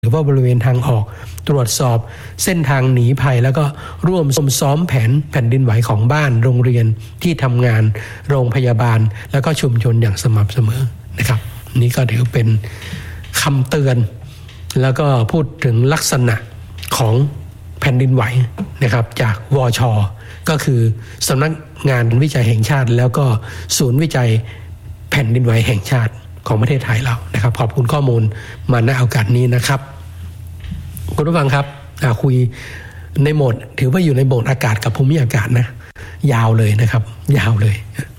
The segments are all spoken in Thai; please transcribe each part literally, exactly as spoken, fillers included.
หรือว่าบริเวณทางออกตรวจสอบเส้นทางหนีภัยแล้วก็ร่วมซ้อมแผนแผ่นดินไหวของบ้านโรงเรียนที่ทำงานโรงพยาบาลแล้วก็ชุมชนอย่างสม่ำเสมอนะครับนี่ก็ถือเป็นคำเตือนแล้วก็พูดถึงลักษณะของแผ่นดินไหวนะครับจากวช.ก็คือสำนักงานวิจัยแห่งชาติแล้วก็ศูนย์วิจัยแผ่นดินไหวแห่งชาติของประเทศไทยเรานะครับขอบคุณข้อมูลมาณโอกาสนี้นะครับคุณผู้ฟังครับคุยในโหมดถือว่าอยู่ในโหมดอากาศกับภูมิอากาศนะยาวเลยนะครับยาวเลย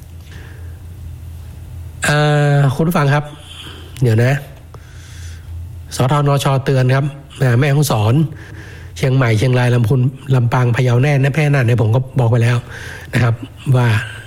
คุณผู้ฟังครับเดี๋ยวนะสทนช.เตือนครับแม่ฮ่องสอนเชียงใหม่เชียงรายลำพูนลำปางพะเยาแน่นแพร่น่านเนี่ยผมก็บอกไปแล้วนะครับว่า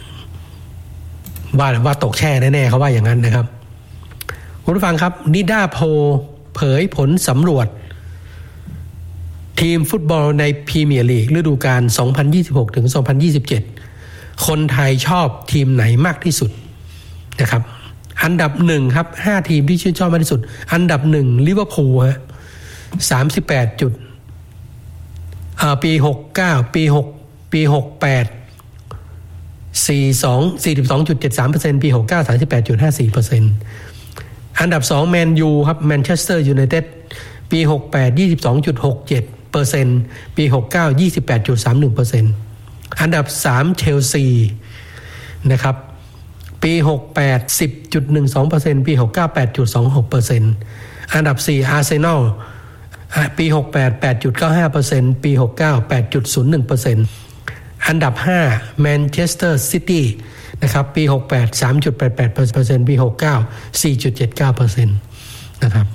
ว่าว่าตกแช่แน่ๆเขาว่าอย่างนั้นนะครับคุณผู้ฟังครับนิด้าโพลเผยผลสำรวจทีมฟุตบอลในพรีเมียร์ลีกฤดูกาล สองพันยี่สิบหก ถึง สองพันยี่สิบเจ็ด คนไทยชอบทีมไหนมากที่สุดนะครับอันดับหนึ่งครับห้าทีมที่ชื่นชอบมากที่สุดอันดับหนึ่งลิเวอร์พูลฮะสามสิบแปดจุดอ่าปีหกสิบเก้าปี6ปีหกสิบแปด สี่สิบสอง สี่สิบสองจุดเจ็ดสามเปอร์เซ็นต์ ปีหกสิบเก้า สามสิบแปดจุดห้าสี่เปอร์เซ็นต์ อันดับสองแมนยูครับแมนเชสเตอร์ยูไนเต็ดปีหกสิบแปด ยี่สิบสองจุดหกเจ็ดเปอร์เซ็นต์ ปีหกสิบเก้า ยี่สิบแปดจุดสามหนึ่งเปอร์เซ็นต์ อันดับสามเชลซีนะครับปีหกสิบแปด สิบจุดหนึ่งสองเปอร์เซ็นต์ ปีหกสิบเก้า แปดจุดสองหกเปอร์เซ็นต์ อันดับสี่อาร์เซนอลปีหกสิบแปด แปดจุดเก้าห้าเปอร์เซ็นต์ ปีหกสิบเก้า แปดจุดศูนย์หนึ่งเปอร์เซ็นต์ อันดับห้าแมนเชสเตอร์ซิตี้นะครับปีหกสิบแปด สามจุดแปดแปดเปอร์เซ็นต์ ปีหกสิบเก้า สี่จุดเจ็ดเก้าเปอร์เซ็นต์ นะครับ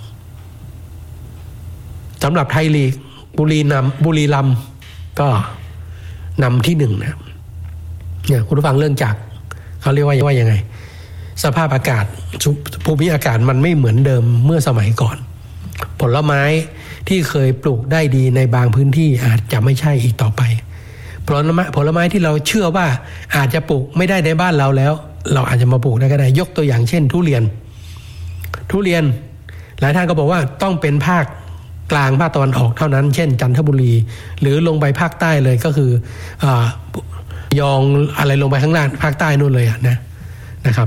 สำหรับไทยลีกบุรีนำบุรีรัมย์ก็นำที่หนึ่งนะเนี่ยคุณผู้ฟังเรื่องจากเขาเรียกว่าว่ายังไงสภาพอากาศภูมิอากาศมันไม่เหมือนเดิมเมื่อสมัยก่อนผลไม้ที่เคยปลูกได้ดีในบางพื้นที่อาจจะไม่ใช่อีกต่อไปผลไม้ผลไม้ที่เราเชื่อว่าอาจจะปลูกไม่ได้ในบ้านเราแล้วเราอาจจะมาปลูกได้ก็ได้ยกตัวอย่างเช่นทุเรียนทุเรียนหลายท่านก็บอกว่าต้องเป็นภาคกลางภาคตะวันออกเท่านั้นเช่นจันทบุรีหรือลงไปภาคใต้เลยก็คืออ่ายองอะไรลงไปข้างล่างภาคใต้นู่นเลยนะนะครับ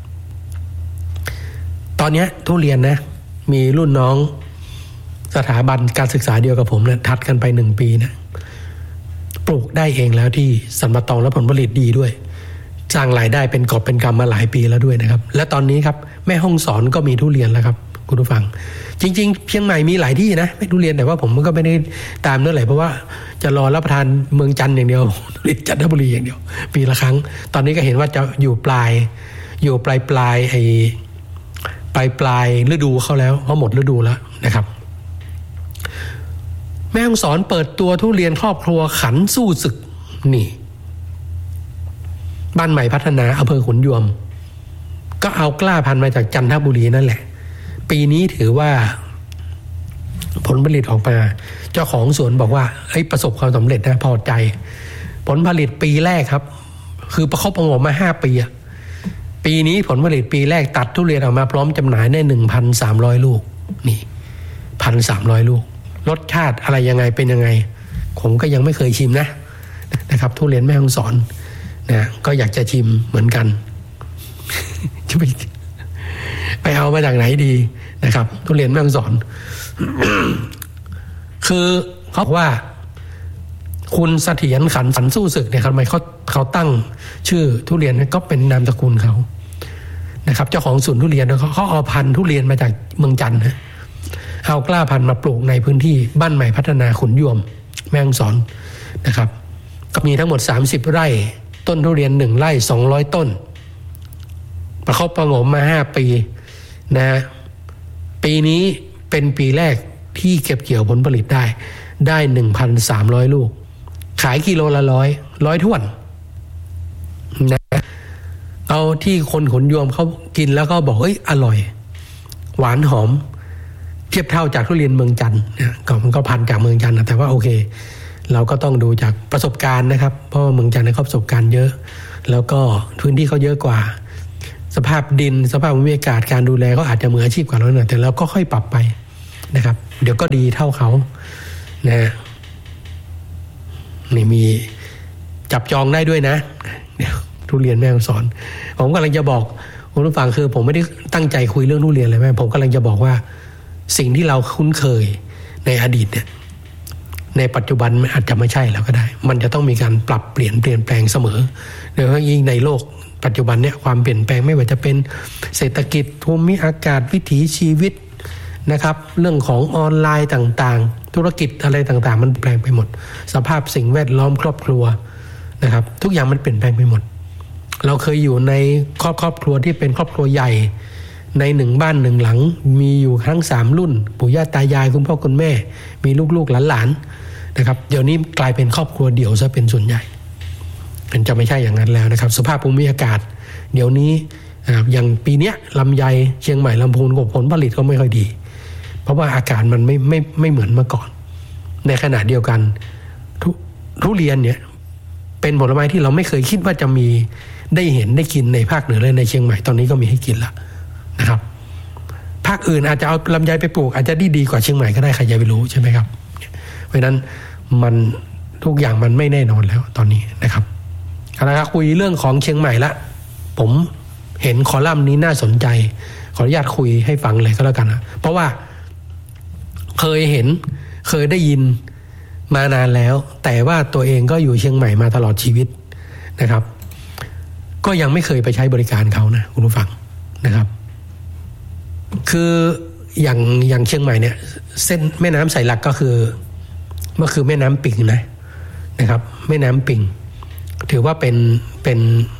ตอนนี้ทุเรียนนะมีรุ่นน้องสถาบันการศึกษาเดียวกับผมนะถัดกันไปหนึ่งปีนะปลูกได้เองแล้วที่สันป่าตองและผลผลิตดีด้วยสร้างรายได้เป็นกอบเป็นกำมาหลายปีแล้วด้วยนะครับและตอนนี้ครับแม่ฮ่องสอนก็มีทุเรียนแล้วครับคุณผู้ฟังจริงๆเชียงใหม่มีหลายที่นะไม่ทุเรียนแต่ว่าผมก็ไม่ได้ตามเท่าไหร่เพราะว่าจะรอรับประทานเมืองจันทร์อย่างเดียวจันทบุรีอย่างเดียวปีละครั้งตอนนี้ก็เห็นว่าจะอยู่ปลายอยู่ปลายปลายไอ้ปลายปลายฤดูเขาแล้วเพราะหมดฤดูแล้วนะครับแม่ฮ่องสอนเปิดตัวทุเรียนครอบครัวขันสู้ศึกนี่บ้านใหม่พัฒนาอำเภอขุนยวมก็เอากล้าพันธุ์มาจากจันทบุรีนั่นแหละปีนี้ถือว่าผลผลิตออกมาเจ้าของสวนบอกว่าเฮ้ยประสบความสำเร็จนะพอใจผลผลิตปีแรกครับคือประคบประงมมาห้าปีอะปีนี้ผลผลิตปีแรกตัดทุเรียนออกมาพร้อมจำหน่ายได้ หนึ่งพันสามร้อย ลูกนี่ หนึ่งพันสามร้อย ลูกรสชาติอะไรยังไงเป็นยังไงผมก็ยังไม่เคยชิมนะนะครับทุเรียนแม่ฮ่องสอนนะก็อยากจะชิมเหมือนกัน จะไปไปเอามาจากไหนดีนะครับทุเรียนแม่ฮ่องสอน คือเขาบอกว่าคุณเสถียรขันสันสู้ศึกเนี่ยทำไมเขาเขาตั้งชื่อทุเรียนก็เป็นนามสกุลเขานะครับเจ้าของสวนทุเรียนเขาเขาเอาพันธุ์ทุเรียนมาจากเมืองจันทร์นะเอากล้าพันธุ์มาปลูกในพื้นที่บ้านใหม่พัฒนาขุนยวมแม่ฮ่องสอนนะครับก็มีทั้งหมดสามสิบไร่ต้นทุเรียนหนึ่งไร่สองร้อยต้นประคบประงมมาห้าปีนะปีนี้เป็นปีแรกที่เก็บเกี่ยวผลผลิตได้ได้ หนึ่งพันสามร้อย ลูกขายกิโลละร้อยร้อยถ้วนนะเอาที่คนขุนยวมเขากินแล้วก็บอกเอ้ยอร่อยหวานหอมเทียบเท่าจากทุเรียนเมืองจันทร์นะก็มันก็พันจากเมืองจันทร์นะแต่ว่าโอเคเราก็ต้องดูจากประสบการณ์นะครับเพราะว่าเมืองจันทร์เขาประสบการณ์เยอะแล้วก็พื้นที่เขาเยอะกว่าสภาพดินสภาพภูมิอากาศการดูแลเขาอาจจะมืออาชีพกว่าเราหน่อยแต่เราก็ค่อยปรับไปนะครับเดี๋ยวก็ดีเท่าเขานะนี่มีจับจองได้ด้วยนะเดี๋ยวทุเรียนแม่สอนผมกำลังจะบอกคุณผู้ฟังคือผมไม่ได้ตั้งใจคุยเรื่องทุเรียนเลยแม่ผมกำลังจะบอกว่าสิ่งที่เราคุ้นเคยในอดีตเนี่ยในปัจจุบันมันอาจจะไม่ใช่แล้วก็ได้มันจะต้องมีการปรับเปลี่ยนเปลี่ยนแปลงเสมอโดยเฉพาะยิ่งในโลกปัจจุบันเนี่ยความเปลี่ยนแปลงไม่ว่าจะเป็นเศรษฐกิจภูมิอากาศวิถีชีวิตนะครับเรื่องของออนไลน์ต่างๆธุรกิจอะไรต่างๆมันแปลงไปหมดสภาพสิ่งแวดล้อมครอบครัวนะครับทุกอย่างมันเปลี่ยนแปลงไปหมดเราเคยอยู่ในครอบครอบครัวที่เป็นครอบครัวใหญ่ในหนึ่งบ้านหนึ่งหลังมีอยู่ทั้งสามรุ่นปู่ย่าตายายคุณพ่อคุณแม่มีลูกๆหลานๆนะครับเดี๋ยวนี้กลายเป็นครอบครัวเดี่ยวซะเป็นส่วนใหญ่มันจะไม่ใช่อย่างนั้นแล้วนะครับสภาพภูมิอากาศเดี๋ยวนี้อย่างปีนี้ลำไยเชียงใหม่ลำพูนผลผลิตก็ไม่ค่อยดีเพราะว่าอากาศมันไม่ไม่ไม่เหมือนเมื่อก่อนในขณะเดียวกันททุเรียนเนี่ยเป็นผลไม้ที่เราไม่เคยคิดว่าจะมีได้เห็นได้กินในภาคเหนือและในเชียงใหม่ตอนนี้ก็มีให้กินละนะครับภาคอื่นอาจจะเอาลำไยไปปลูกอาจจะดีดีกว่าเชียงใหม่ก็ได้ใครจะไปรู้ใช่ไหมครับเพราะฉะนั้นมันทุกอย่างมันไม่แน่นอนแล้วตอนนี้นะครับเอาละครับคุยเรื่องของเชียงใหม่ละผมเห็นคอลัมน์นี้น่าสนใจขออนุญาตคุยให้ฟังเลยก็แล้วกันนะเพราะว่าเคยเห็นเคยได้ยินมานานแล้วแต่ว่าตัวเองก็อยู่เชียงใหม่มาตลอดชีวิตนะครับก็ยังไม่เคยไปใช้บริการเขานะคุณผู้ฟังนะครับคืออย่างอย่างเชียงใหม่เนี่ยเส้นแม่น้ำสายหลักก็คือก็คือแม่น้ำปิงนะนะครับแม่น้ำปิงถือว่าเป็นเป็น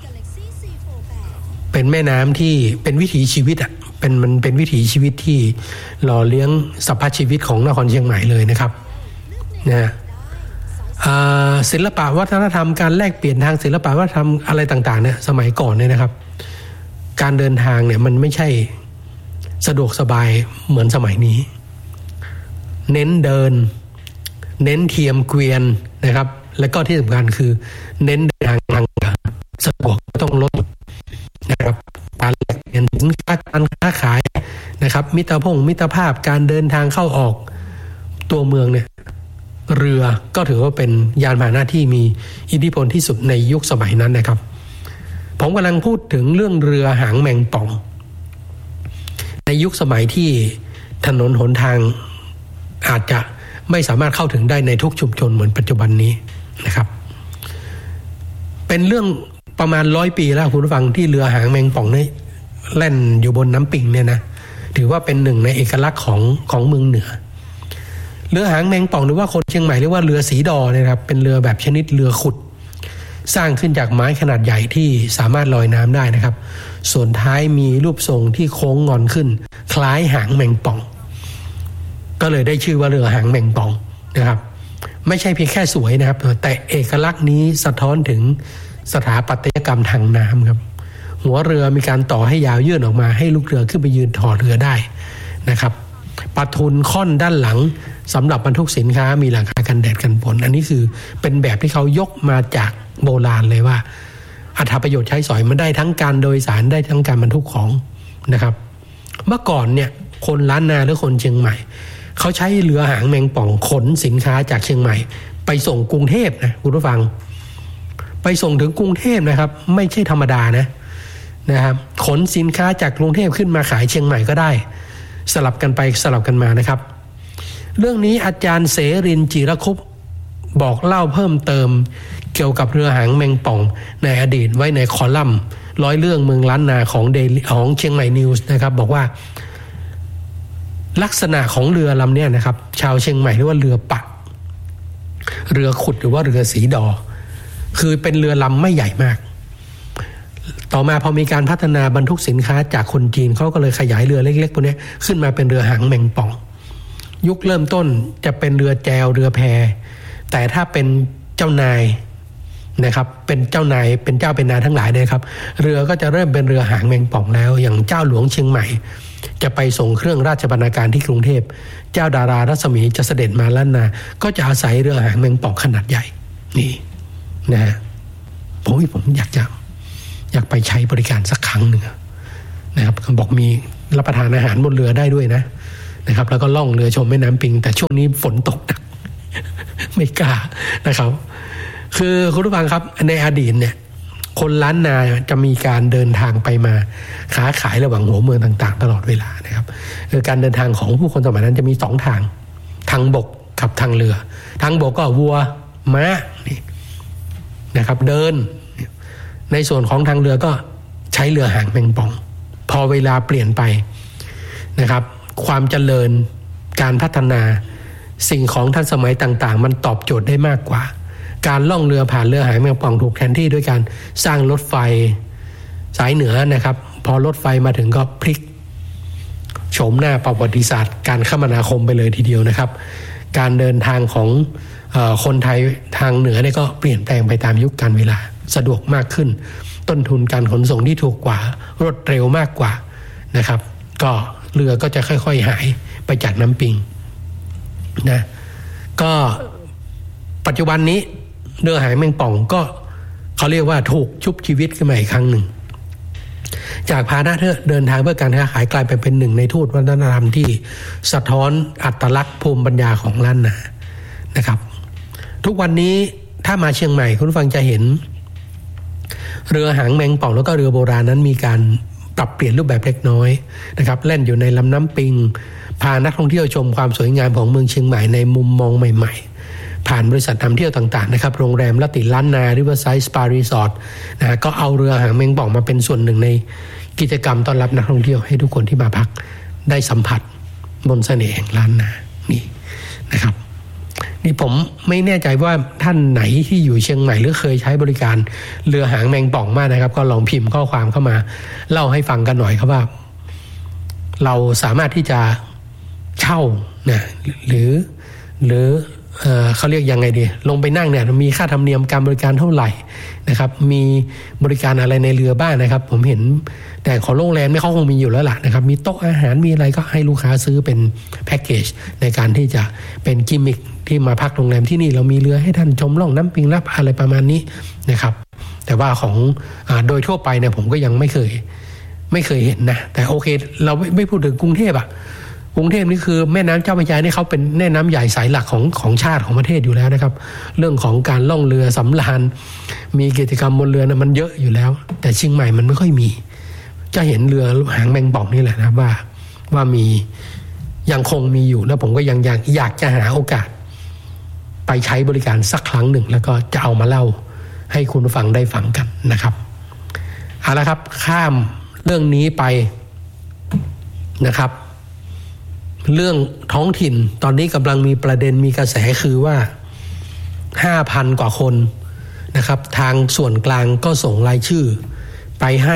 เป็นแม่น้ำที่เป็นวิถีชีวิตอ่ะเป็นมันเป็นวิถีชีวิตที่หล่อเลี้ยงสรรพชีวิตของนครเชียงใหม่เลยนะครับนะศิลปะวัฒนธรรมการแลกเปลี่ยนทางศิลปะวัฒนธรรมอะไรต่างๆเนี่ยสมัยก่อนเนี่ยนะครับการเดินทางเนี่ยมันไม่ใช่สะดวกสบายเหมือนสมัยนี้เน้นเดินเน้นเทียมเกวียนนะครับแล้วก็ที่สำคัญคือเน้นเดินทางทางสะดวกต้องลดนะครับการแลกเปลี่ยนสินค้าการค้าขายนะครับมิตรพงมิตรภาพการเดินทางเข้าออกตัวเมืองเนี่ยเรือก็ถือว่าเป็นยานพาหนะที่มีอิทธิพลที่สุดในยุคสมัยนั้นนะครับผมกำลังพูดถึงเรื่องเรือหางแมงป่องในยุคสมัยที่ถนนหนทางอาจจะไม่สามารถเข้าถึงได้ในทุกชุมชนเหมือนปัจจุบันนี้นะครับเป็นเรื่องประมาณร้อยปีแล้วคุณผู้ฟังที่เรือหางแมงป่องนี่แล่นอยู่บนน้ำปิงเนี่ยนะถือว่าเป็นหนึ่งในเอกลักษณ์ของของเมืองเหนือเรือหางแมงป่องหรือว่าคนเชียงใหม่เรียกว่าเรือสีดอนะครับเป็นเรือแบบชนิดเรือขุดสร้างขึ้นจากไม้ขนาดใหญ่ที่สามารถลอยน้ำได้นะครับส่วนท้ายมีรูปทรงที่โค้งงอนขึ้นคล้ายหางแมงป่องก็เลยได้ชื่อว่าเรือหางแมงป่องนะครับไม่ใช่เพียงแค่สวยนะครับแต่เอกลักษณ์นี้สะท้อนถึงสถาปัตยกรรมทางน้ำครับหัวเรือมีการต่อให้ยาวยื่นออกมาให้ลูกเรือขึ้นไปยืนถอเรือได้นะครับประทุนค่อนด้านหลังสำหรับบรรทุกสินค้ามีหลังคากันแดดกันฝนอันนี้คือเป็นแบบที่เขายกมาจากโบราณเลยว่าอัตประโยชน์ใช้สอยมันได้ทั้งการโดยสารได้ทั้งการบรรทุกของนะครับเมื่อก่อนเนี่ยคนล้านนาหรือคนเชียงใหม่เขาใช้เรือหางแมงป่องขนสินค้าจากเชียงใหม่ไปส่งกรุงเทพนะคุณผู้ฟังไปส่งถึงกรุงเทพนะครับไม่ใช่ธรรมดานะนะครับขนสินค้าจากกรุงเทพขึ้นมาขายเชียงใหม่ก็ได้สลับกันไปสลับกันมานะครับเรื่องนี้อาจารย์เสรินจิรคุปบอกเล่าเพิ่มเติมเกี่ยวกับเรือหางแมงป่องในอดีตไว้ในคอลัมน์ร้อยเรื่องเมืองล้านนาของเดลิของเชียงใหม่นิวส์นะครับบอกว่าลักษณะของเรือลำนี้นะครับชาวเชียงใหม่เรียกว่าเรือปักเรือขุดหรือว่าเรือสีดอคือเป็นเรือลำไม่ใหญ่มากต่อมาพอมีการพัฒนาบรรทุกสินค้าจากคนจีนเขาก็เลยขยายเรือเล็กๆพวกนี้ขึ้นมาเป็นเรือหางแมงป่องยุคเริ่มต้นจะเป็นเรือแจวเรือแพแต่ถ้าเป็นเจ้านายนะครับเป็นเจ้านายเป็นเจ้าเป็นนายทั้งหลายนะครับเรือก็จะเริ่มเป็นเรือหางแมงป่องแล้วอย่างเจ้าหลวงเชียงใหม่จะไปส่งเครื่องราชบรรณาการที่กรุงเทพเจ้าดารารัศมีจะเสด็จมาล้านนาก็จะอาศัยเรือหางแมงป่องขนาดใหญ่นี่นะฮะผมผมอยากจะอยากไปใช้บริการสักครั้งหนึ่งนะครับบอกมีรับประทานอาหารบนเรือได้ด้วยนะนะครับแล้วก็ล่องเรือชมแม่น้ำปิงแต่ช่วงนี้ฝนตกหนัก ไม่กล้านะครับคือคุณผู้ฟังครับในอดีตเนี่ยคนล้านนาจะมีการเดินทางไปมาค้าขายระหว่างหัวเมืองต่างๆตลอดเวลานะครับคือการเดินทางของผู้คนสมัยนั้นจะมีสองทางทางบกกับทางเรือทางบกก็วัวม้านี่นะครับเดินในส่วนของทางเรือก็ใช้เรือหางแมงป่องพอเวลาเปลี่ยนไปนะครับความเจริญการพัฒนาสิ่งของทันสมัยต่างๆมันตอบโจทย์ได้มากกว่าการล่องเรือผ่านเรือหางแมงป่องถูกแทนที่ด้วยการสร้างรถไฟสายเหนือนะครับพอรถไฟมาถึงก็พลิกโฉมหน้าประวัติศาสตร์การคมนาคมไปเลยทีเดียวนะครับการเดินทางของเอ่อคนไทยทางเหนือเนี่ยก็เปลี่ยนแปลงไปตามยุคการเวลาสะดวกมากขึ้นต้นทุนการขนส่งที่ถูกกว่ารวดเร็วมากกว่านะครับก็เรือก็จะค่อยๆหายไปจากน้ำปิงนะก็ปัจจุบันนี้เรือหางแมงป่องก็เขาเรียกว่าถูกชุบชีวิตขึ้นมาอีกครั้งหนึ่งจากพาหนะเดินทางเพื่อการค้าขายกลายไปเป็นหนึ่งในทูตวัฒนธรรมที่สะท้อนอัตลักษณ์ภูมิปัญญาของล้านนานะครับทุกวันนี้ถ้ามาเชียงใหม่คุณผู้ฟังจะเห็นเรือหางแมงป่องแล้วก็เรือโบราณนั้นมีการปรับเปลี่ยนรูปแบบเล็กน้อยนะครับแล่นอยู่ในลำน้ำปิงพานักท่องเที่ยวชมความสวยงามของเมืองเชียงใหม่ในมุมมองใหม่ๆผ่านบริษัทนำเที่ยวต่างๆนะครับโรงแรมละติล้านนาริเวอร์ไซด์สปารีสอร์ทนะก็เอาเรือหางแมงป่องมาเป็นส่วนหนึ่งในกิจกรรมต้อนรับนักท่องเที่ยวให้ทุกคนที่มาพักได้สัมผัสมนต์เสน่ห์แห่งล้านนานี่นะครับนี่ผมไม่แน่ใจว่าท่านไหนที่อยู่เชียงใหม่หรือเคยใช้บริการเรือหางแมงป่องมากนะครับก็ลองพิมพ์ข้อความเข้ามาเล่าให้ฟังกันหน่อยครับว่าเราสามารถที่จะเช่านะหรือหรือเอ่อเขาเรียกยังไงดีลงไปนั่งเนี่ยมีค่าธรรมเนียมการบริการเท่าไหร่นะครับมีบริการอะไรในเรือบ้างนะครับผมเห็นแต่ของโรงแรมเนี่ยเขาคงมีอยู่แล้วล่ะนะครับมีโต๊ะอาหารมีอะไรก็ให้ลูกค้าซื้อเป็นแพ็กเกจในการที่จะเป็นกิมมิคที่มาพักโรงแรมที่นี่เรามีเรือให้ท่านชมล่องน้ำปิงรับอะไรประมาณนี้นะครับแต่ว่าของอ่าโดยทั่วไปเนี่ยผมก็ยังไม่เคยไม่เคยเห็นนะแต่โอเคเราไม่ไม่พูดถึงกรุงเทพอะกรุงเทพนี่คือแม่น้ำเจ้าพระยานี่เขาเป็นแม่น้ำใหญ่สายหลักของของชาติของประเทศอยู่แล้วนะครับเรื่องของการล่องเรือสำราญมีกิจกรรมบนเรือนะมันเยอะอยู่แล้วแต่เชียงใหม่มันไม่ค่อยมีจะเห็นเรือหางแมงป่องนี่แหละนะว่าว่ามียังคงมีอยู่แล้วผมก็ยังอยากอยากจะหาโอกาสไปใช้บริการสักครั้งหนึ่งแล้วก็จะเอามาเล่าให้คุณฟังได้ฟังกันนะครับเอาละครับข้ามเรื่องนี้ไปนะครับเรื่องท้องถิ่นตอนนี้กำลังมีประเด็นมีกระแสคือว่า ห้าพัน กว่าคนนะครับทางส่วนกลางก็ส่งรายชื่อไปให้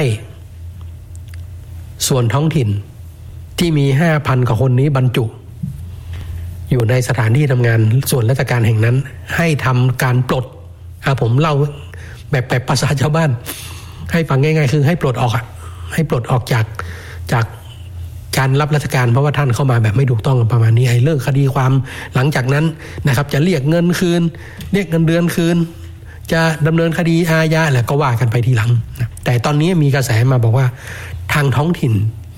ส่วนท้องถิ่นที่มี ห้าพัน กว่าคนนี้บรรจุอยู่ในสถานที่ทำงานส่วนราชการแห่งนั้นให้ทำการปลดอ่ะผมเล่าแบบแบบภาษาชาวบ้านให้ฟังง่ายๆคือให้ปลดออกอ่ะให้ปลดออกจากจากการรับราชการเพราะว่าท่านเข้ามาแบบไม่ถูกต้องประมาณนี้ไอ้เรื่องคดีความหลังจากนั้นนะครับจะเรียกเงินคืนเรียกเงินเดือนคืนจะดำเนินคดีอาญาอะไรก็ว่ากันไปทีหลังนะแต่ตอนนี้มีกระแสมาบอกว่าทางท้องถิ่น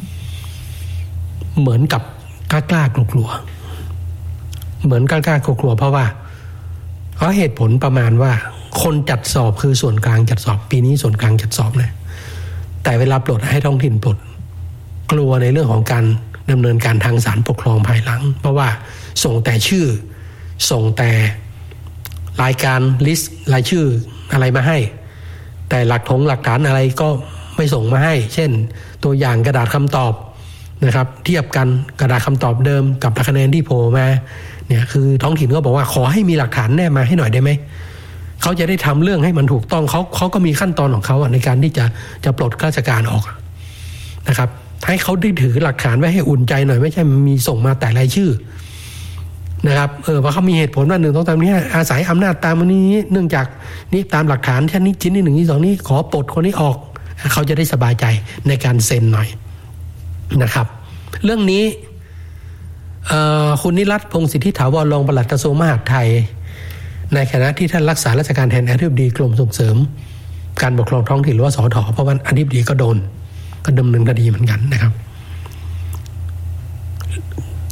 เหมือนกับกล้ากล้ากลัวๆเหมือนกล้ากล้ากลัวๆเพราะว่าเพราะเหตุผลประมาณว่าคนจัดสอบคือส่วนกลางจัดสอบปีนี้ส่วนกลางจัดสอบนะแต่เวลาปลดให้ท้องถิ่นปลดกลัวในเรื่องของการดำเนินการทางศาลปกครองภายหลังเพราะว่าส่งแต่ชื่อส่งแต่รายการลิสต์รายชื่ออะไรมาให้แต่หลักฐานหลักฐานอะไรก็ไม่ส่งมาให้เช่นตัวอย่างกระดาษคำตอบนะครับเทียบกันกระดาษคำตอบเดิมกับคะแนนที่โผล่มาเนี่ยคือท้องถิ่นก็บอกว่าขอให้มีหลักฐานแนบมาให้หน่อยได้ไหมเขาจะได้ทำเรื่องให้มันถูกต้องเขาเขาก็มีขั้นตอนของเขาในการที่จะจะปลดข้าราชการออกนะครับให้เขาได้ถือหลักฐานไว้ให้อุ่นใจหน่อยไม่ใช่มีส่งมาแต่รายชื่อนะครับเออเพราะเขามีเหตุผลว่าหนึ่งต้องตามนี้อาศัยอำนาจตามนี้เนื่องจากนี่ตามหลักฐานชั้นนี้ชิ้นที่หนึ่งที่สองนี้ขอปลดคนนี้ออกเขาจะได้สบายใจในการเซ็นหน่อยนะครับเรื่องนี้คุณนิรัตน์พงศ์สิทธิถาวรรองปลัดกระทรวงมหาดไทยในคณะที่ท่านรักษาราชการแทนอธิบดีกรมส่งเสริมการปกครองท้องถิ่นหรือว่าสถ.เพราะว่าอธิบดีก็โดนก็ดำเนินคดีเหมือนกันนะครับก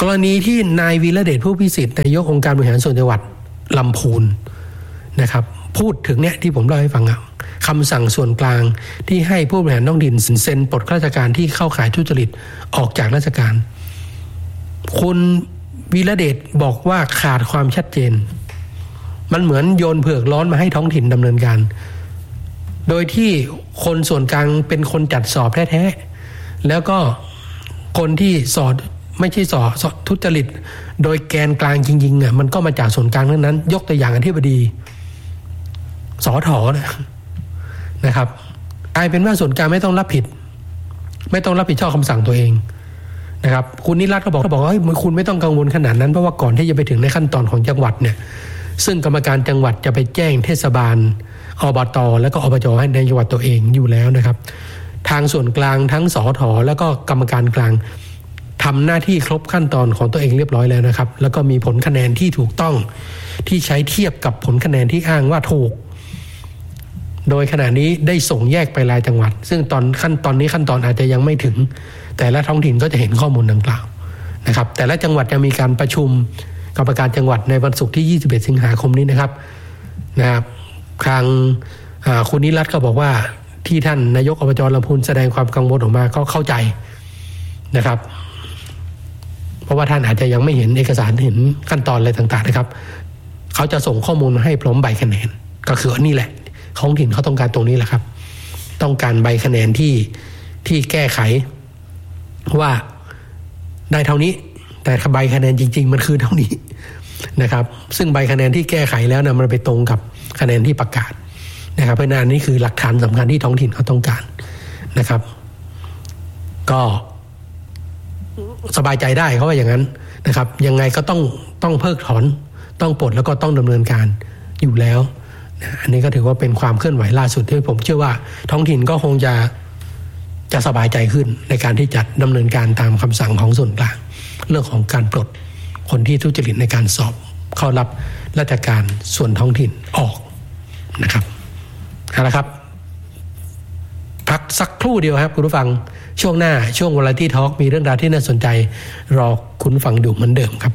รณีที่นายวีระเดชผู้พิสิทธิ์นายกองค์การบริหารส่วนจังหวัดลำพูนนะครับพูดถึงเนี่ยที่ผมเล่าให้ฟังอ่ะคำสั่งส่วนกลางที่ให้ผู้บริหารท้องถิ่นเซ็นปลดข้าราชการที่เข้าข่ายทุจริตออกจากราชการคุณวีระเดชบอกว่าขาดความชัดเจนมันเหมือนโยนเผือกร้อนมาให้ท้องถิ่นดำเนินการโดยที่คนส่วนกลางเป็นคนจัดสอบแท้ๆแล้วก็คนที่สอบไม่ใช่สอบทุจริตโดยแกนกลางจริงๆอ่ะมันก็มาจากส่วนกลางทั้งนั้นยกตัวอย่างอธิบดีสอถอนะนะครับกลายเป็นว่าส่วนกลางไม่ต้องรับผิดไม่ต้องรับผิดชอบคำสั่งตัวเองนะครับคุณนิรัตน์ก็บอกเขาบอกว่าคุณไม่ต้องกังวลขนาดนั้นเพราะว่าก่อนที่จะไปถึงในขั้นตอนของจังหวัดเนี่ยซึ่งกรรมการจังหวัดจะไปแจ้งเทศบาลอบต.แล้วก็อบจ.ให้ในจังหวัดตัวเองอยู่แล้วนะครับทางส่วนกลางทั้งสถ.แล้วก็กรรมการกลางทำหน้าที่ครบขั้นตอนของตัวเองเรียบร้อยแล้วนะครับแล้วก็มีผลคะแนนที่ถูกต้องที่ใช้เทียบกับผลคะแนนที่อ้างว่าถูกโดยขณะนี้ได้ส่งแยกไปรายจังหวัดซึ่งตอนขั้นตอนนี้ขั้นตอนอาจจะยังไม่ถึงแต่ละท้องถิ่นก็จะเห็นข้อมูลดังกล่าวนะครับแต่ละจังหวัดจะมีการประชุมกรรมการจังหวัดในวันศุกร์ที่ยี่สิบเอ็ดสิงหาคมนี้นะครับนะครับทางคุณนิรัตน์ก็บอกว่าที่ท่านนายกอบจ.ลำพูนแสดงความกังวลออกมาก็เข้าใจนะครับเพราะว่าท่านอาจจะยังไม่เห็นเอกสารเห็นขั้นตอนอะไรต่างๆนะครับเขาจะส่งข้อมูลมาให้พร้อมใบคะแนนก็คือนี่แหละท้องถิ่นเขาต้องการตรงนี้แหละครับต้องการใบคะแนนที่ที่แก้ไขว่าได้เท่านี้แต่ใบคะแนนจริงๆมันคือเท่านี้นะครับซึ่งใบคะแนนที่แก้ไขแล้วนะมันไปตรงกับคะแนนที่ประกาศนะครับเพราะนั้นนี่คือหลักฐานสำคัญที่ท้องถิ่นเขาต้องการนะครับก็สบายใจได้เขาว่าอย่างนั้นนะครับยังไงก็ต้องต้องเพิกถอนต้องปลดแล้วก็ต้องดำเนินการอยู่แล้วอันนี้ก็ถือว่าเป็นความเคลื่อนไหวล่าสุดที่ผมเชื่อว่าท้องถิ่นก็คงจะจะสบายใจขึ้นในการที่จะดำเนินการตามคำสั่งของส่วนกลางเรื่องของการปลดคนที่ทุจริตในการสอบเข้ารับราชการส่วนท้องถิ่นออกนะครับเอาละครับพักสักครู่เดียวครับคุณผู้ฟังช่วงหน้าช่วงวาไรตี้ทอล์กมีเรื่องราวที่น่าสนใจรอคุณฟังดูเหมือนเดิมครับ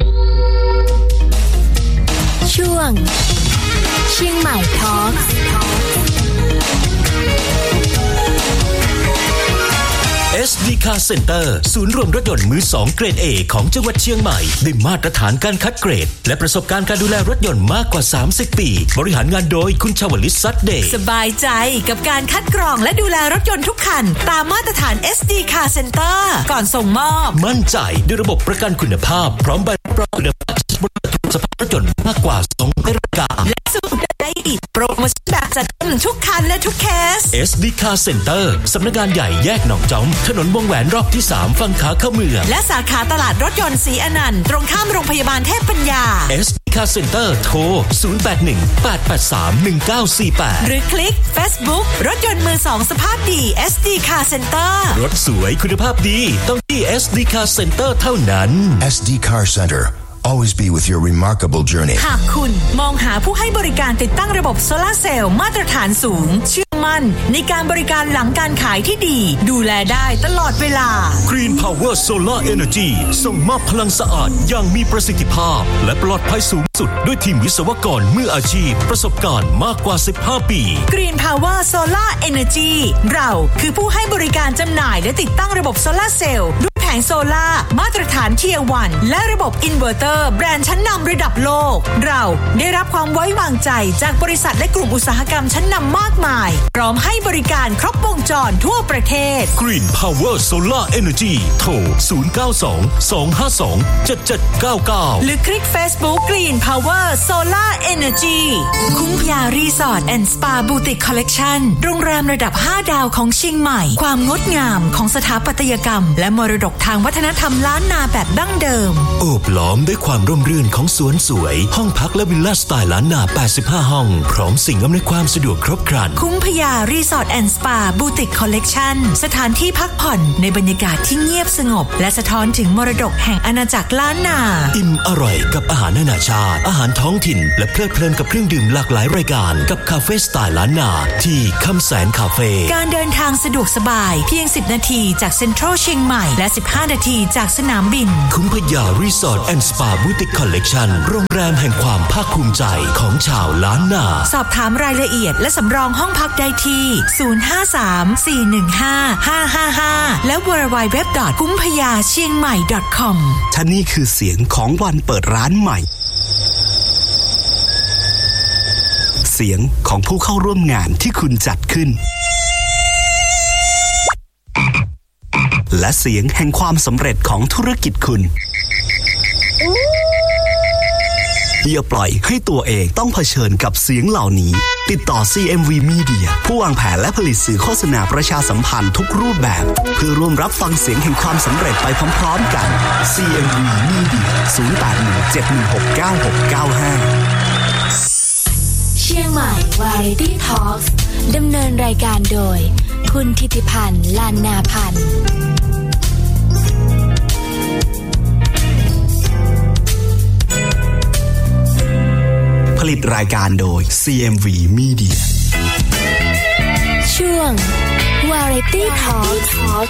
ช่วงเชียงใหม่ทอล์กเอส ดี Car Center ศูนย์รวมรถยนต์มือสองเกรด A ของจังหวัดเชียงใหม่ได้มาตรฐานการคัดเกรดและประสบการณ์การดูแลรถยนต์มากกว่าสามสิบปีบริหารงานโดยคุณชวลิต ซัดเดย์สบายใจกับการคัดกรองและดูแลรถยนต์ทุกคันตามมาตรฐาน เอส ดี Car Center ก่อนส่งมอบมั่นใจด้วยระบบประกันคุณภาพพร้อมใบรับรองคุณภาพสภาพรถยนต์มากกว่าสองร้อยรายการและสุดได้อีกโปรโมชั่นแบบจัดเต็มทุกคันและทุกเคสเอส ดี Car Center สำนักงานใหญ่แยกหนองจอมถนนวงแหวนรอบที่สามฝั่งขาเข้าเมืองและสาขาตลาดรถยนต์ศรีอนันต์ตรงข้ามโรงพยาบาลเทพปัญญาเอส ดี Car Center โทรศูนย์ แปด หนึ่ง แปด แปด สาม หนึ่ง เก้า สี่ แปดหรือคลิก Facebook รถยนต์มือสองสภาพดี เอส ดี Car Center รถสวยคุณภาพดีต้องที่ เอส ดี Car Center เท่านั้นเอส ดี Car Center Always be with your remarkable journey หากคุณมองหาผู้ให้บริการติดตั้งระบบโซลาร์เซลล์มาตรฐานสูงเชื่อมั่นในการบริการหลังการขายที่ดีดูแลได้ตลอดเวลา Green Power Solar Energy ส่งมอบพลังสะอาดอย่างมีประสิทธิภาพและปลอดภัยสูงสุดด้วยทีมวิศวกรมืออาชีพประสบการณ์มากกว่าสิบห้าปี Green Power Solar Energy เราคือผู้ให้บริการจำหน่ายและติดตั้งระบบโซลาร์เซลล์ด้วยแผงโซลาร์มาตรฐาน Tier วัน และระบบอินเวอร์เตอร์แบรนด์ชั้นนำระดับโลกเราได้รับความไว้วางใจจากบริษัทและกลุ่มอุตสาหกรรมชั้นนำมากมายพร้อมให้บริการครบวงจรทั่วประเทศ Green Power Solar Energy โทรศูนย์ เก้า สอง สอง ห้า สอง เจ็ด เจ็ด เก้า เก้าหรือคลิก Facebook Green Power Solar Energy คุ้งพยารีสอร์ทแอนด์สปาบูติกคอลเลคชั่นโรงแรมระดับห้าดาวของเชียงใหม่ความงดงามของสถาปัตยกรรมและมรดกทางวัฒนธรรมล้านนาแบบดั้งเดิมโอบล้อมด้วยความร่มรื่นของสวนสวยห้องพักและวิลล่าสไตล์ล้านนาแปดสิบห้าห้องพร้อมสิ่งอำนวยความสะดวกครบครันคุ้งพยารีสอร์ทแอนด์สปาบูติกคอลเลคชั่นสถานที่พักผ่อนในบรรยากาศที่เงียบสงบและสะท้อนถึงมรดกแห่งอาณาจักรล้านนาอิ่มอร่อยกับอาหารนานาชาติอาหารท้องถิ่นและเพลิดเพลินกับเครื่องดื่มหลากหลายรายการกับคาเฟ่สไตล์ล้านนาที่คำแสนคาเฟ่การเดินทางสะดวกสบายเพียงสิบนาทีจากเซ็นทรัลเชียงใหม่และสิบห้านาทีจากสนามบินคุ้มพยารีสอร์ทแอนด์สปาบูติกคอลเลกชันโรงแรมแห่งความภาคภูมิใจของชาวล้านนาสอบถามรายละเอียดและสำรองห้องพักได้ที่ศูนย์ ห้า สาม สี่ หนึ่ง ห้า ห้า ห้า ห้าและ ดับเบิลยู ดับเบิลยู ดับเบิลยู ดอท กุมภยาเชียงใหม่ ดอท คอมท่านี่คือเสียงของวันเปิดร้านใหม่เสียงของผู้เข้าร่วมงานที่คุณจัดขึ้นและเสียงแห่งความสำเร็จของธุรกิจคุณอย่าปล่อยให้ตัวเองต้องเผชิญกับเสียงเหล่านี้ติดต่อ ซี เอ็ม วี Media ผู้วางแผนและผลิตสื่อโฆษณาประชาสัมพันธ์ทุกรูปแบบเพื่อร่วมรับฟังเสียงแห่งความสำเร็จไปพร้อมๆกัน ซี เอ็ม วี Media ศูนย์ แปด หนึ่ง เจ็ด หนึ่ง หก เก้า หก เก้า ห้าเชียงใหม่ Variety Talks ดำเนินรายการโดยคุณธิติพันธ์ ลานนาพันธ์ผลิตรายการโดย ซี เอ็ม วี Media ช่วง Variety Talks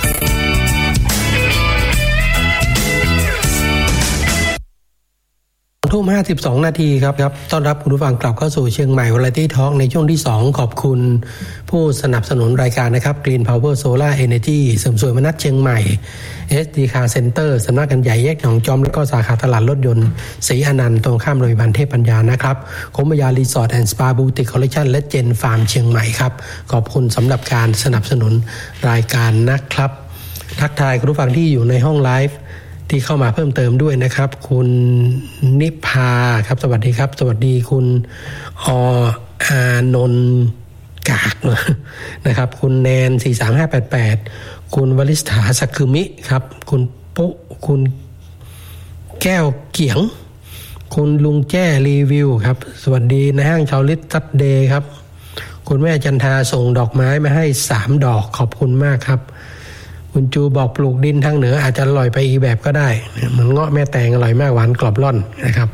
ทุ่มห้าสิบสองนาทีครับครับต้อนรับคุณผู้ฟังกลับเข้าสู่เชียงใหม่ Variety Talk ในช่วงที่สองขอบคุณผู้สนับสนุนรายการนะครับ Green Power Solar Energy เสริมสวยมนัสเชียงใหม่ เอส ดี Car Center สำนักงานใหญ่แยกหนองจอมและก็สาขาตลาดรถยนต์ศรีอนันต์ตรงข้ามโรงพยาบาลเทพปัญญานะครับคุ้มพยารีสอร์ทแอนด์สปาบูติกคอลเลคชั่นและเจนฟาร์มเชียงใหม่ครับขอบคุณสำหรับการสนับสนุนรายการนะครับทักทายคุณผู้ฟังที่อยู่ในห้องไลฟ์ที่เข้ามาเพิ่มเติมด้วยนะครับคุณนิพาครับสวัสดีครับสวัสดีคุณออานนท์กากนะครับคุณแนนสี่สามห้าแปดแปดคุณวลิษฐาสักคือมิครับคุณปุ๊คุณแก้วเกียงคุณลุงแจ้รีวิวครับสวัสดีในห้างชาวลิตซัดเดย์ครับคุณแม่จันทาส่งดอกไม้มาให้สามดอกขอบคุณมากครับคุณจูบอกปลูกดินทางเหนืออาจจะอร่อยไปอีกแบบก็ได้เหมือนเงาะแม่แตงอร่อยมากหวานกรอบร่อนนะครับ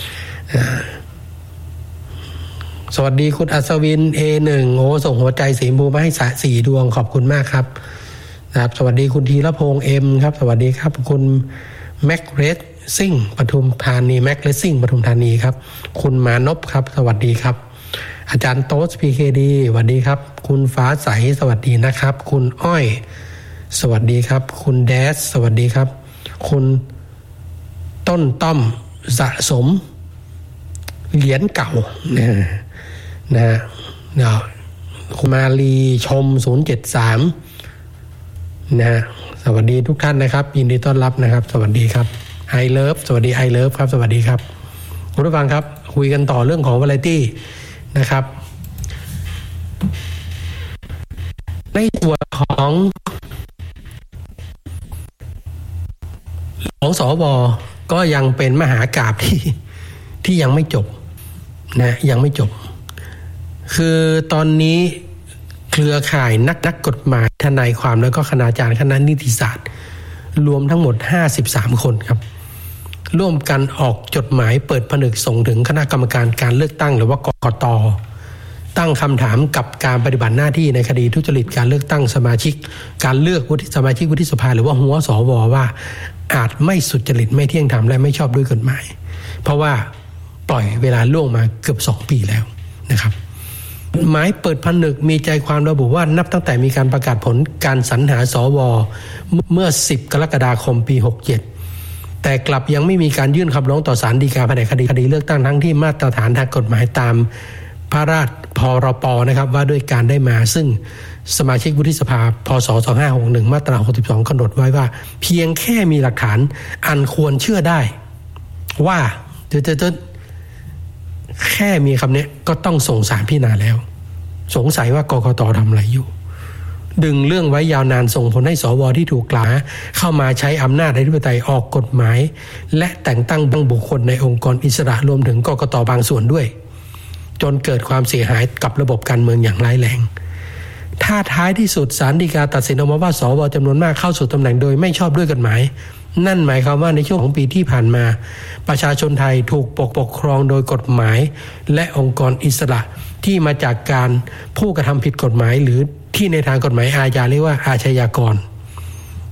สวัสดีคุณอัศวิน เอ หนึ่ง โอ้ส่งหัวใจสีชมพูมาให้สี่ดวงขอบคุณมากครับนะครับสวัสดีคุณธีรพงษ์ เอ็มครับสวัสดีครับคุณแม็กเรสซิ่งปทุมธานีแม็กเรสซิ่งปทุมธานีครับคุณมานพครับสวัสดีครับอาจารย์โต๊ส พี เค ดี สวัสดีครับคุณฟ้าใสสวัสดีนะครับคุณอ้อยสวัสดีครับคุณแดสสวัสดีครับคุณต้นต้อมสะสมเหรียญเก่านะนะนะคุณมาลีชมศูนย์เจ็ดสามนะสวัสดีทุกท่านนะครับยินดีต้อนรับนะครับสวัสดีครับไอเลิฟสวัสดีไอเลิฟครับสวัสดีครับคุณผู้ฟังครับคุยกันต่อเรื่องของวาไรตี้นะครับในส่วนของของสวก็ยังเป็นมหากาพย์ที่ที่ยังไม่จบนะยังไม่จบคือตอนนี้เครือข่ายนักนักกฎหมายทนายความแล้วก็คณาจารย์คณะนิติศาสตร์รวมทั้งหมดห้าสิบสามคนครับร่วมกันออกจดหมายเปิดผนึกส่งถึงคณะกรรมการการเลือกตั้งหรือว่ากกต.ตั้งคำถามกับการปฏิบัติหน้าที่ในคดีทุจริตการเลือกตั้งสมาชิกการเลือกวุฒิสมาชิกวุฒิสภาหรือว่าหัวสวว่าอาจไม่สุจริตไม่เที่ยงธรรมและไม่ชอบด้วยกฎหมายเพราะว่าปล่อยเวลาล่วงมาเกือบสองปีแล้วนะครับหมายเปิดผนึกมีใจความระบุว่านับตั้งแต่มีการประกาศผลการสรรหาสวเมื่อสิบกรกฎาคมปีหกเจ็ดแต่กลับยังไม่มีการยื่นคำร้องต่อศาลฎีกาแผนกคดีคดีเลือกตั้งทั้งที่มาตรฐานทางกฎหมายตามพระราชพรปนะครับว่าด้วยการได้มาซึ่งสมาชิกวุฒิสภาพศสองพันห้าร้อยหกสิบเอ็ดมาตราหกสิบสองกำหนดไว้ว่าเพียงแค่มีหลักฐานอันควรเชื่อได้ว่าจะแค่มีคำนี้ก็ต้องส่งศาลพิจารณาแล้วสงสัยว่ากกต.ทำอะไรอยู่ดึงเรื่องไว้ยาวนานส่งผลให้สวที่ถูกกล่าวหาเข้ามาใช้อำนาจอธิปไตยออกกฎหมายและแต่งตั้งบุคคลในองค์กรอิสระรวมถึงกกต.บางส่วนด้วยจนเกิดความเสียหายกับระบบการเมืองอย่างร้ายแรงถ้าท้ายที่สุดศาลฎีกาตัดสินออกมาว่าสวจำนวนมากเข้าสู่ตำแหน่งโดยไม่ชอบด้วยกฎหมายนั่นหมายความว่าในช่วงของปีที่ผ่านมาประชาชนไทยถูกปกปกครองโดยกฎหมายและองค์กรอิสระที่มาจากการผู้กระทำผิดกฎหมายหรือที่ในทางกฎหมายอาญาเรียกว่าอาชญากร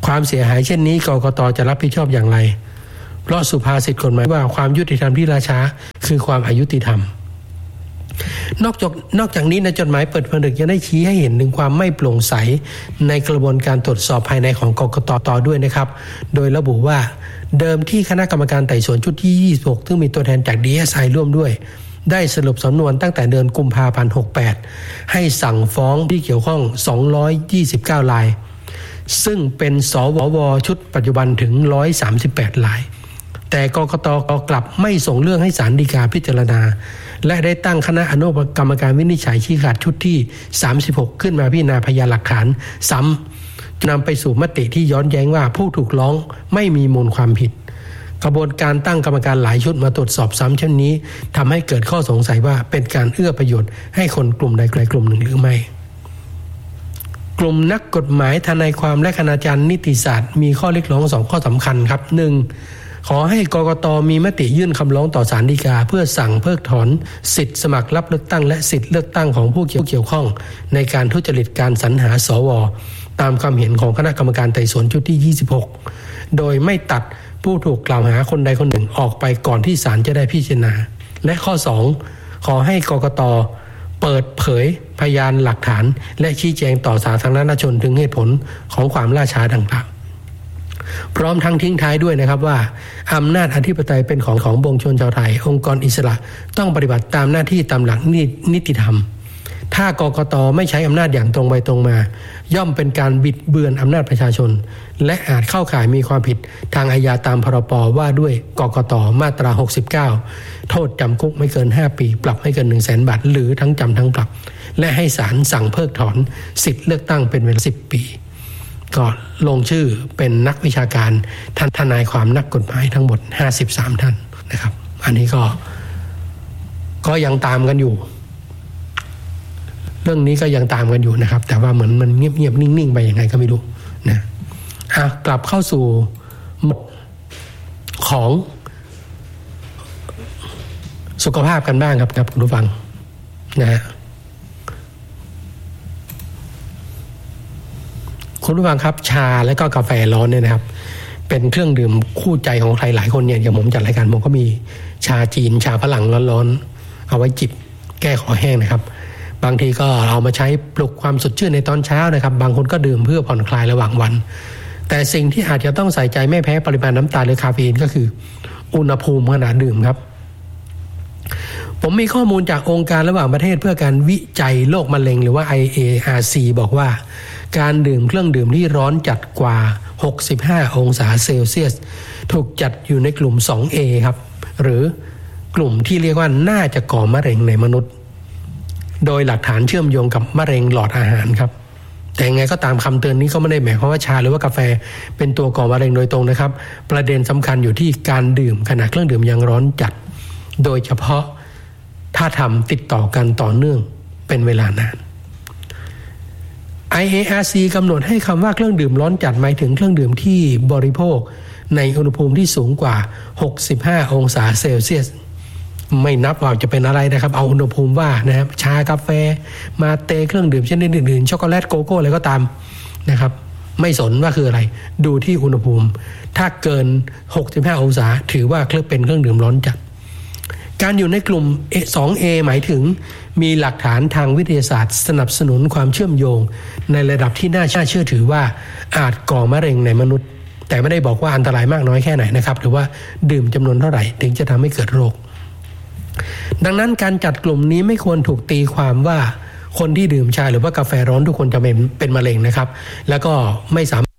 ความเสียหายเช่นนี้กกต.จะรับผิดชอบอย่างไรเพราะสุภาษิตกฎหมายว่าความยุติธรรมที่ล่าช้าคือความอยุติธรรมนอกจากนอกจากนี้ในจดหมายเปิดผนึกยังได้ชี้ให้เห็นถึงความไม่โปร่งใสในกระบวนการตรวจสอบภายในของกกต.ต่อด้วยนะครับโดยระบุว่าเดิมที่คณะกรรมการไต่สวนชุดที่ยี่สิบหกซึ่งมีตัวแทนจาก ดี เอส ไอ ร่วมด้วยได้สรุปสำนวนตั้งแต่เดือนกุมภาพันธ์หกสิบแปดให้สั่งฟ้องที่เกี่ยวข้องสองร้อยยี่สิบเก้ารายซึ่งเป็นสววชุดปัจจุบันถึงหนึ่งร้อยสามสิบแปดรายแต่กกต.กลับไม่ส่งเรื่องให้ศาลฎีกาพิจารณาและได้ตั้งคณะอนุกรรมการวินิจฉัยชี้ขาดชุดที่สามสิบหกขึ้นมาพิจารณาพยานหลักฐานซ้ำนำไปสู่มติที่ย้อนแย้งว่าผู้ถูกร้องไม่มีมูลความผิดกระบวนการตั้งกรรมการหลายชุดมาตรวจสอบซ้ำเช่นนี้ทำให้เกิดข้อสงสัยว่าเป็นการเอื้อประโยชน์ให้คนกลุ่มใดกลุ่มหนึ่งหรือไม่กลุ่มนักกฎหมายทนายความและคณาจารย์นิติศาสตร์มีข้อเรียกร้องสองข้อสำคัญครับหนึ่งขอให้กกต.มีมติยื่นคำร้องต่อศาลฎีกาเพื่อสั่งเพิกถอนสิทธิสมัครรับเลือกตั้งและสิทธิเลือกตั้งของผู้เกี่ยวข้องในการทุจริตการสรรหาสวตามความเห็นของคณะกรรมการไต่สวนชุดที่ยี่สิบหกโดยไม่ตัดผู้ถูกกล่าวหาคนใดคนหนึ่งออกไปก่อนที่ศาลจะได้พิจารณาและข้อสองขอให้กกต.เปิดเผยพยานหลักฐานและชี้แจงต่อสาธารณชนถึงเหตุผลของความล่าช้าดังกล่าวพร้อมทั้งทิ้งท้ายด้วยนะครับว่าอำนาจอธิปไตยเป็นของของปวงชนชาวไทยองค์กรอิสระต้องปฏิบัติตามหน้าที่ตามหลักนิติธรรมถ้ากกต.ไม่ใช้อำนาจอย่างตรงไปตรงมาย่อมเป็นการบิดเบือนอำนาจประชาชนและอาจเข้าข่ายมีความผิดทางอาญาตามพรบว่าด้วยกกต.มาตราหกสิบเก้าโทษจำคุกไม่เกินห้าปีปรับไม่เกิน หนึ่งแสนบาทหรือทั้งจำทั้งปรับและให้ศาลสั่งเพิกถอนสิทธิเลือกตั้งเป็นเวลาสิบปีก็ลงชื่อเป็นนักวิชาการท่านทนายความนักกฎหมายทั้งหมดห้าสิบสามท่านนะครับอันนี้ก็ก็ยังตามกันอยู่เรื่องนี้ก็ยังตามกันอยู่นะครับแต่ว่าเหมือนมันเงียบๆนิ่งๆไปยังไงก็ไม่รู้นะอ่ะกลับเข้าสู่หมดของสุขภาพกันบ้างครับครับคุณผู้ฟังนะฮะคุณผู้ฟังครับชาและก็กาแฟร้อนเนี่ยนะครับเป็นเครื่องดื่มคู่ใจของใครหลายคนเนี่ยอย่างผมจัดรายการผมก็มีชาจีนชาฝรั่งร้อนๆเอาไว้จิบแก้คอแห้งนะครับบางทีก็เอามาใช้ปลุกความสดชื่นในตอนเช้านะครับบางคนก็ดื่มเพื่อผ่อนคลายระหว่างวันแต่สิ่งที่อาจจะต้องใส่ใจไม่แพ้ปริมาณน้ำตาลหรือคาเฟอีนก็คืออุณหภูมิขณะดื่มครับผมมีข้อมูลจากองค์การระหว่างประเทศเพื่อการวิจัยโรคมะเร็งหรือว่า ไอ เอ อาร์ ซี บอกว่าการดื่มเครื่องดื่มที่ร้อนจัดกว่าหกสิบห้าองศาเซลเซียสถูกจัดอยู่ในกลุ่ม สองเอ ครับหรือกลุ่มที่เรียกว่าน่าจะก่อมะเร็งในมนุษย์โดยหลักฐานเชื่อมโยงกับมะเร็งหลอดอาหารครับแต่ยังไงก็ตามคำเตือนนี้ก็ไม่ได้หมายความว่าชาหรือว่ากาแฟเป็นตัวก่อมะเร็งโดยตรงนะครับประเด็นสำคัญอยู่ที่การดื่มขณะเครื่องดื่มยังร้อนจัดโดยเฉพาะถ้าทำติดต่อกันต่อเนื่องเป็นเวลานาน ไอ เอ อาร์ ซี กำหนดให้คำว่าเครื่องดื่มร้อนจัดหมายถึงเครื่องดื่มที่บริโภคในอุณหภูมิที่สูงกว่าหกสิบห้าองศาเซลเซียสไม่นับว่าจะเป็นอะไรนะครับเอาอุณหภูมิว่านะครับชากาแฟมาเตเครื่องดื่มชนิดอื่นๆช็อกโกแลตโกโก้อะไรก็ตามนะครับไม่สนว่าคืออะไรดูที่อุณหภูมิถ้าเกินหกสิบห้าองศาถือว่าเครื่องเป็นเครื่องดื่มร้อนจัดการอยู่ในกลุ่ม สองเอ หมายถึงมีหลักฐานทางวิทยาศาสตร์สนับสนุนความเชื่อมโยงในระดับที่น่าเชื่อถือว่าอาจก่อมะเร็งในมนุษย์แต่ไม่ได้บอกว่าอันตรายมากน้อยแค่ไหนนะครับหรือว่าดื่มจำนวนเท่าไหร่ถึงจะทำให้เกิดโรคดังนั้นการจัดกลุ่มนี้ไม่ควรถูกตีความว่าคนที่ดื่มชาหรือว่ากาแฟร้อนทุกคนจะเป็นเป็นมะเร็งนะครับแล้วก็ไม่สามารถ